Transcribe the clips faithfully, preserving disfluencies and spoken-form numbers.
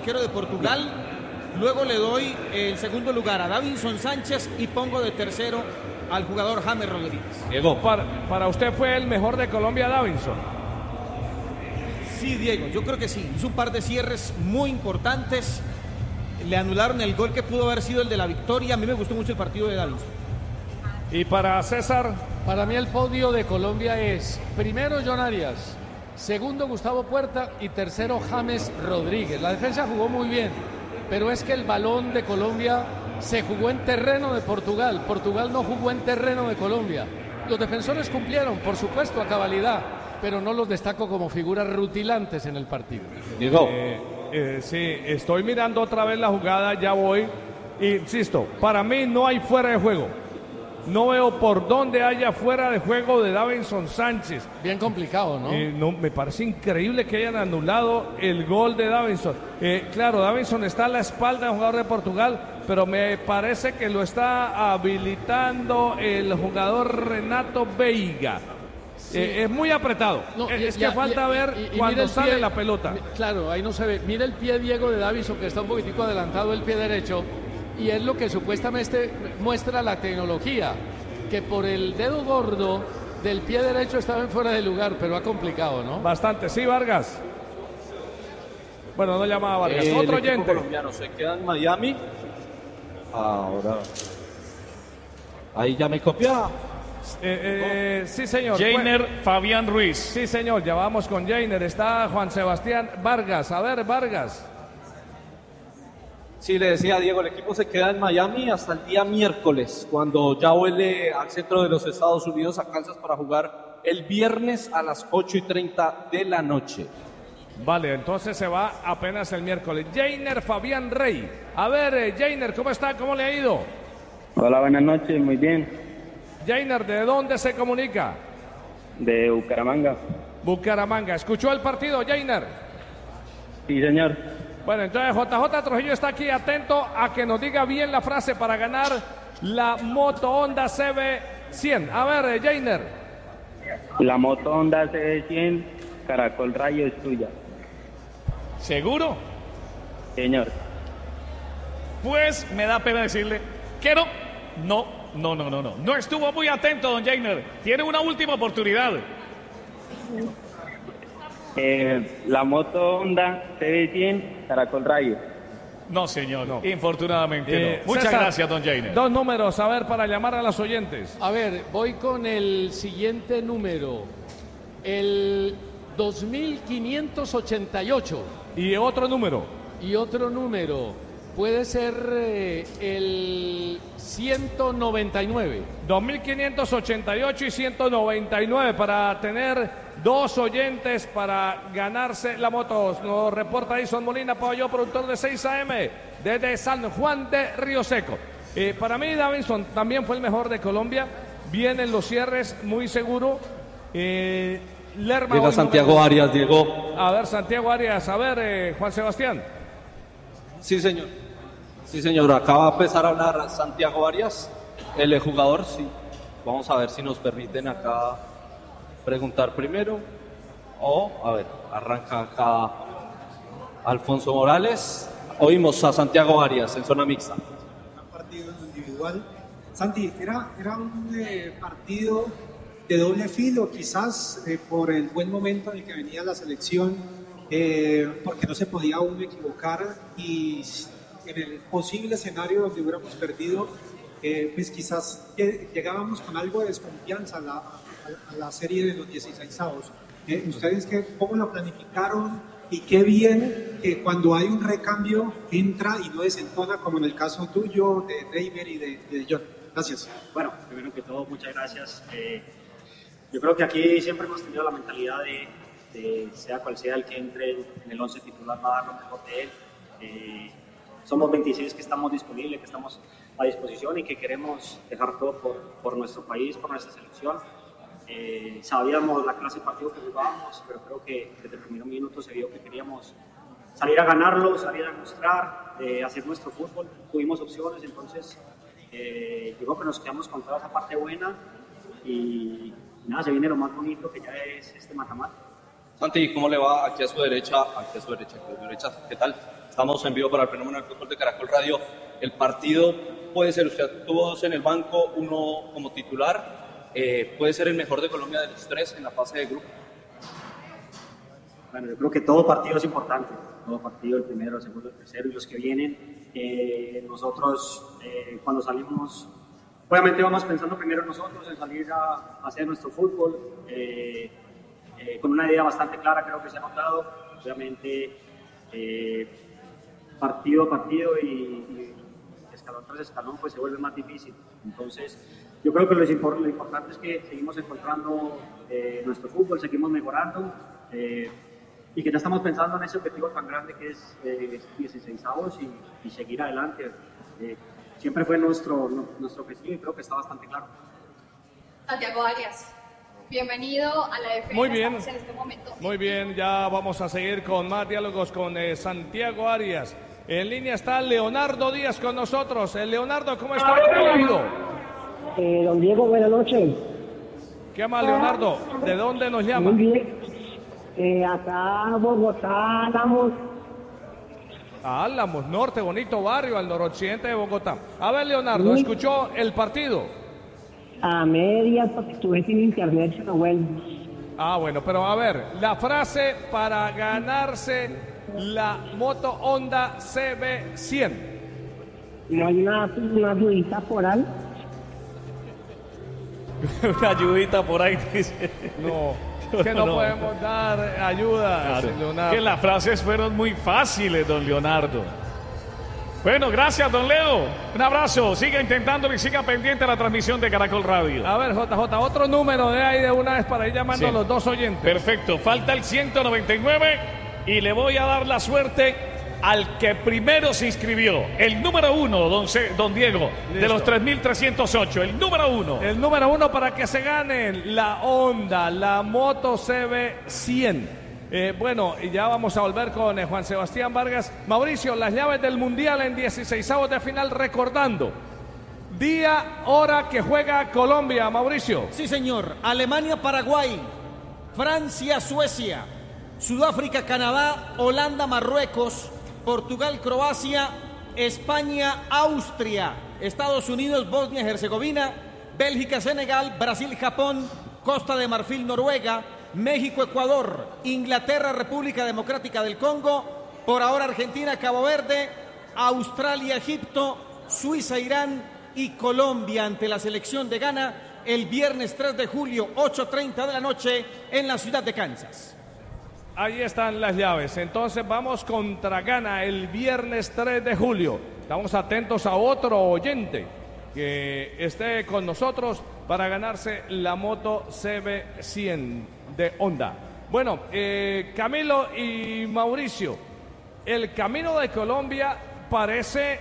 arquero de Portugal. Luego le doy el segundo lugar a Davinson Sánchez y pongo de tercero al jugador James Rodríguez. Diego, para, para usted fue el mejor de Colombia, Davinson. Sí, Diego, yo creo que sí. Hizo un par de cierres muy importantes. Le anularon el gol que pudo haber sido el de la victoria. A mí me gustó mucho el partido de Davinson. Y para César, para mí el podio de Colombia es primero John Arias, segundo Gustavo Puerta y tercero James Rodríguez. La defensa jugó muy bien, pero es que el balón de Colombia se jugó en terreno de Portugal. Portugal no jugó en terreno de Colombia. Los defensores cumplieron, por supuesto, a cabalidad, pero no los destaco como figuras rutilantes en el partido. Diego. Eh, eh, sí, estoy mirando otra vez la jugada, ya voy. Insisto, para mí no hay fuera de juego. No veo por dónde haya fuera de juego de Davinson Sánchez. Bien complicado, ¿no? Eh, no, me parece increíble que hayan anulado el gol de Davinson. Eh, claro, Davinson está a la espalda del jugador de Portugal, pero me parece que lo está habilitando el jugador Renato Veiga. Sí. Eh, es muy apretado. No, es ya, que falta ya, ver y, y cuando sale pie, la pelota. Claro, ahí no se ve. Mira el pie, Diego, de Davinson, que está un poquitico adelantado el pie derecho. Y es lo que supuestamente muestra la tecnología, que por el dedo gordo del pie derecho estaba en fuera de lugar, pero ha complicado, ¿no? Bastante, sí, Vargas. Bueno, no llamaba Vargas. Eh, Otro el oyente. Colombiano se queda en Miami. Ahora. Ahí ya me copia. Eh, eh, sí, señor. Jainer Fabián Ruiz. Sí, señor, ya vamos con Jainer. Está Juan Sebastián Vargas. A ver, Vargas. Sí, le decía a Diego, el equipo se queda en Miami hasta el día miércoles, cuando ya vuelve al centro de los Estados Unidos, a Kansas, para jugar el viernes a las ocho y treinta de la noche. Vale, entonces se va apenas el miércoles. Jainer Fabián Rey. A ver, eh, Jainer, ¿cómo está? ¿Cómo le ha ido? Hola, buenas noches, muy bien. Jainer, ¿de dónde se comunica? De Bucaramanga. Bucaramanga. ¿Escuchó el partido, Jainer? Sí, señor. Bueno, entonces J J Trujillo está aquí atento a que nos diga bien la frase para ganar la moto Honda C B cien. A ver, Jainer. La moto Honda C B cien Caracol Rayo es tuya. ¿Seguro? Señor. Pues me da pena decirle que no. No, no, no, no, no. No estuvo muy atento, don Jainer. Tiene una última oportunidad. Eh, la moto Honda C B cien Caracol Rayo. No, señor, no. Infortunadamente eh, no. Muchas César, gracias, don Jainer. Dos números, a ver, para llamar a los oyentes. A ver, voy con el siguiente número. El dos mil quinientos ochenta y ocho. ¿Y otro número? Y otro número. Puede ser eh, el ciento noventa y nueve. dos mil quinientos ochenta y ocho y ciento noventa y nueve para tener dos oyentes para ganarse la moto. Nos reporta Edson Molina Paballó, productor de seis A M desde San Juan de Río Seco. Eh, para mí Davinson también fue el mejor de Colombia. Vienen los cierres muy seguro. Eh, Lerma Llega Santiago Arias, Diego. A ver, Santiago Arias. A ver, eh, Juan Sebastián. Sí, señor. Sí, señor. Acaba de empezar a hablar Santiago Arias, el jugador. Sí. Vamos a ver si nos permiten acá preguntar primero. O, a ver, arranca acá Alfonso Morales. Oímos a Santiago Arias en zona mixta. Un partido en lo individual. Santi, era, era un eh, partido de doble filo, quizás eh, por el buen momento en el que venía la selección, eh, porque no se podía uno equivocar, y en el posible escenario donde hubiéramos perdido, eh, pues quizás llegábamos con algo de desconfianza a la, a, a la serie de los dieciseisavos. Eh, ¿Ustedes qué, cómo lo planificaron? Y qué bien que cuando hay un recambio entra y no desentona, como en el caso tuyo, de Reiber y de, de John. Gracias. Bueno, primero que todo, muchas gracias. Eh, yo creo que aquí siempre hemos tenido la mentalidad de, de sea cual sea el que entre en el once titular, va a dar lo mejor de él. Eh, somos veintiséis que estamos disponibles, que estamos a disposición y que queremos dejar todo por, por nuestro país, por nuestra selección. Eh, sabíamos la clase de partido que jugábamos, pero creo que desde el primer minuto se vio que queríamos salir a ganarlo, salir a demostrar, eh, hacer nuestro fútbol. Tuvimos opciones, entonces eh, yo creo que nos quedamos con toda esa parte buena y nada, se viene lo más bonito que ya es este mata-mata. Santi, ¿cómo le va? Aquí a su derecha, aquí a su derecha, aquí a su derecha, ¿qué tal? Estamos en vivo para el fenómeno del fútbol de Caracol Radio. El partido puede ser, usted tuvo dos en el banco, uno como titular, eh, puede ser el mejor de Colombia de los tres en la fase de grupo. Bueno, yo creo que todo partido es importante, todo partido, el primero, el segundo, el tercero y los que vienen. Eh, nosotros eh, cuando salimos, obviamente vamos pensando primero en nosotros, en salir a, a hacer nuestro fútbol, eh, eh, con una idea bastante clara, creo que se ha notado, obviamente eh, partido a partido y, y escalón tras escalón pues se vuelve más difícil. Entonces yo creo que lo, import, lo importante es que seguimos encontrando eh, nuestro fútbol, seguimos mejorando eh, y que ya estamos pensando en ese objetivo tan grande que es eh, dieciseisavos y, y seguir adelante. Eh, siempre fue nuestro, nuestro objetivo y creo que está bastante claro. Santiago Arias, bienvenido a la defensa. Muy bien, en este momento. Muy bien, ya vamos a seguir con más diálogos con eh, Santiago Arias. En línea está Leonardo Díaz con nosotros. Eh, Leonardo, ¿cómo está? ¿Cómo le ha ido? Eh, don Diego, buenas noches. ¿Qué más, Leonardo? ¿De dónde nos llama? Muy bien. Eh, acá, Bogotá, Álamos. A Álamos, norte, bonito barrio, al noroccidente de Bogotá. A ver, Leonardo, Sí. ¿escuchó el partido? A medias, porque estuve sin internet, se lo vuelvo. Ah, bueno, pero a ver, la frase para ganarse la moto Honda C B cien. ¿No hay una, una ayudita por ahí? Una ayudita por ahí, dice. No, que no, No. podemos dar ayuda, Claro, Leonardo. que las frases fueron muy fáciles, don Leonardo. Bueno, gracias, don Leo. Un abrazo. Siga intentándolo y siga pendiente de la transmisión de Caracol Radio. A ver, J J, otro número de ahí de una vez para ir llamando Sí. a los dos oyentes. Perfecto. Falta el ciento noventa y nueve y le voy a dar la suerte al que primero se inscribió. El número uno, don, Ce- don Diego, de Listo. los tres mil trescientos ocho. El número uno. El número uno para que se gane la Honda, la moto C B cien. Eh, bueno, y ya vamos a volver con eh, Juan Sebastián Vargas. Mauricio, las llaves del Mundial en dieciseisavos de final, recordando. Día, hora que juega Colombia, Mauricio. Sí, señor. Alemania, Paraguay. Francia, Suecia. Sudáfrica, Canadá. Holanda, Marruecos. Portugal, Croacia. España, Austria. Estados Unidos, Bosnia y Herzegovina. Bélgica, Senegal. Brasil, Japón. Costa de Marfil, Noruega. México, Ecuador. Inglaterra, República Democrática del Congo. Por ahora, Argentina, Cabo Verde. Australia, Egipto. Suiza, Irán. Y Colombia ante la selección de Ghana el viernes tres de julio, ocho treinta de la noche, en la ciudad de Kansas. Ahí están las llaves. Entonces vamos contra Ghana el viernes tres de julio. Estamos atentos a otro oyente que esté con nosotros para ganarse la moto C B cien de Honda. Bueno, eh, Camilo y Mauricio, el camino de Colombia parece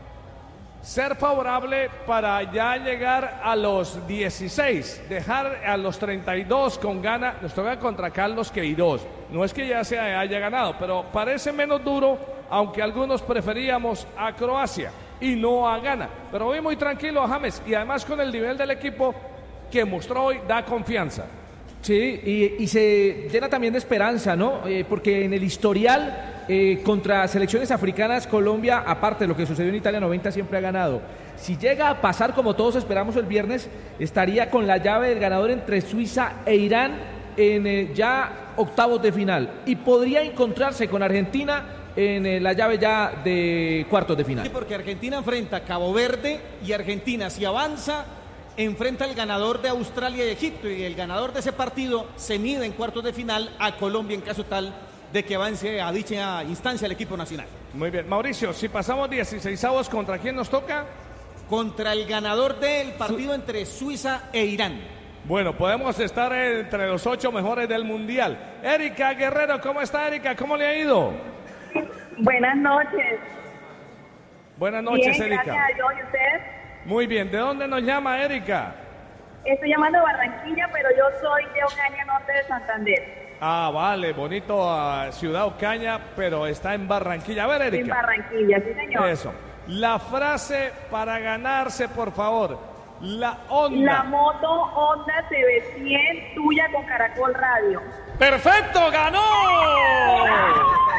ser favorable para ya llegar a los dieciséis, dejar a los treinta y dos con Ghana. Nos toca contra Carlos Queiroz. No es que ya se haya ganado, pero parece menos duro, aunque algunos preferíamos a Croacia y no a Ghana. Pero voy muy tranquilo a James, y además con el nivel del equipo que mostró hoy da confianza. Sí, y, y se llena también de esperanza, ¿no? Eh, porque en el historial eh, contra selecciones africanas, Colombia, aparte de lo que sucedió en Italia noventa, siempre ha ganado. Si llega a pasar como todos esperamos el viernes, estaría con la llave del ganador entre Suiza e Irán en eh, ya octavos de final. Y podría encontrarse con Argentina en eh, la llave ya de cuartos de final. Sí, porque Argentina enfrenta a Cabo Verde y Argentina, si avanza, enfrenta al ganador de Australia y Egipto, y el ganador de ese partido se mide en cuartos de final a Colombia en caso tal de que avance a dicha instancia el equipo nacional. Muy bien, Mauricio, si pasamos dieciseisavos, ¿contra quién nos toca? Contra el ganador del partido entre Suiza e Irán. Bueno, podemos estar entre los ocho mejores del Mundial. Erika Guerrero, ¿cómo está, Erika? ¿Cómo le ha ido? Buenas noches. Buenas noches, Bien, Erika. gracias a Dios. ¿Y usted? Muy bien, ¿de dónde nos llama, Erika? Estoy llamando de Barranquilla, pero yo soy de Ocaña, norte de Santander. Ah, vale, bonito uh, Ciudad Ocaña, pero está en Barranquilla. A ver, Erika. En Barranquilla, sí, señor. Eso. La frase para ganarse, por favor. La Honda. La moto Honda C B cien, tuya con Caracol Radio. ¡Perfecto! ¡Ganó!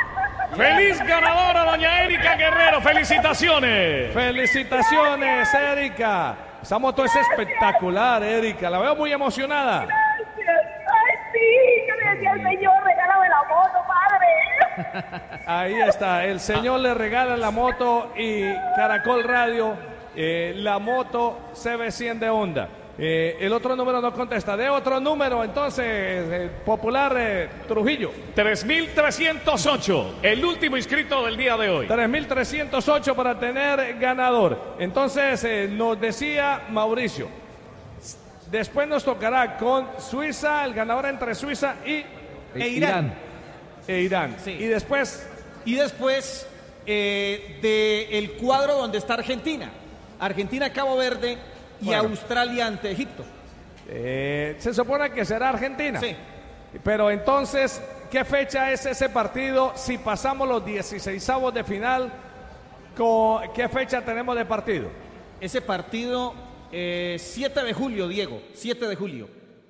¡Feliz ganadora, doña Erika Guerrero! ¡Felicitaciones! ¡Felicitaciones, Erika! Esa moto es espectacular, Erika. La veo muy emocionada. Gracias. Ay, sí, yo le decía al señor, regálame la moto, padre. Ahí está, el señor le regala la moto y Caracol Radio, eh, la moto C B cien de Honda. Eh, el otro número no contesta. De otro número, entonces, eh, popular eh, Trujillo. tres mil trescientos ocho, el último inscrito del día de hoy. tres mil trescientos ocho para tener ganador. Entonces, eh, nos decía Mauricio, después nos tocará con Suiza, el ganador entre Suiza y e Irán. E Irán. Sí. Y después... Y después eh, del cuadro donde está Argentina. Argentina, Cabo Verde y Bueno. Australia ante Egipto. Eh, se supone que será Argentina. Sí. Pero entonces, ¿qué fecha es ese partido? Si pasamos los dieciseisavos de final, ¿con ¿qué fecha tenemos de partido? Ese partido, eh, siete de julio, Diego. siete de julio.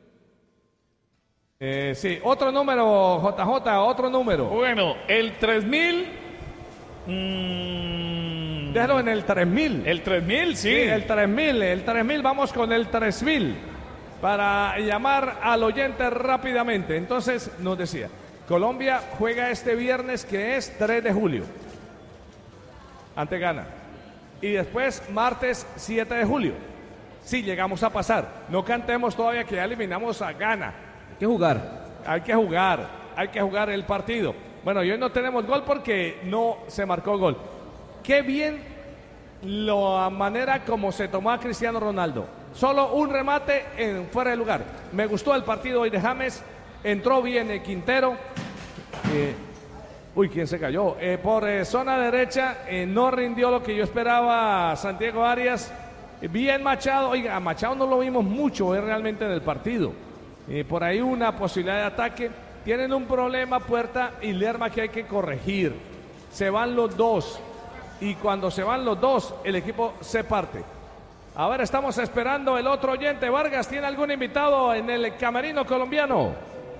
Eh, sí, otro número, J J, otro número. Bueno, el tres mil... Mmm, Déjalo en el tres mil. El tres mil, sí. Sí, el tres mil, el tres mil, vamos con el tres mil para llamar al oyente rápidamente. Entonces, nos decía, Colombia juega este viernes que es tres de julio ante Ghana. Y después, martes siete de julio. Sí, llegamos a pasar. No cantemos todavía que ya eliminamos a Ghana. Hay que jugar. Hay que jugar, hay que jugar el partido. Bueno, y hoy no tenemos gol porque no se marcó gol. Qué bien la manera como se tomó a Cristiano Ronaldo. Solo un remate en fuera de lugar. Me gustó el partido hoy de James. Entró bien el Quintero. Eh, uy, ¿quién se cayó? Eh, por eh, zona derecha eh, no rindió lo que yo esperaba Santiago Arias. Bien Machado. Oiga, a Machado no lo vimos mucho eh, realmente en el partido. Eh, por ahí una posibilidad de ataque. Tienen un problema Puerta y Lerma que hay que corregir. Se van los dos. Y cuando se van los dos, el equipo se parte. A ver, estamos esperando el otro oyente. Vargas, ¿tiene algún invitado en el camerino colombiano?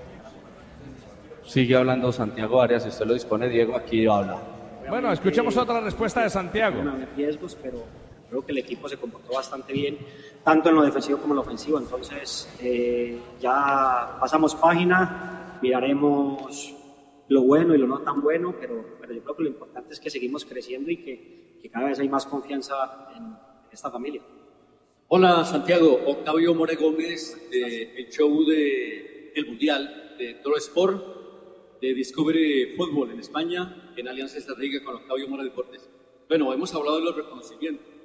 Sigue hablando Santiago Arias, si usted lo dispone, Diego, aquí habla. Bueno, escuchemos otra respuesta de Santiago. No había riesgos, pero creo que el equipo se comportó bastante bien, tanto en lo defensivo como en lo ofensivo. Entonces, eh, ya pasamos página, miraremos lo bueno y lo no tan bueno, pero, pero yo creo que lo importante es que seguimos creciendo y que, que cada vez hay más confianza en, en esta familia. Hola Santiago, Octavio More Gómez, de el show de El Mundial de Toro Sport, de Discovery Fútbol en España, en alianza estratégica con Octavio More Deportes. Bueno, hemos hablado de los reconocimientos.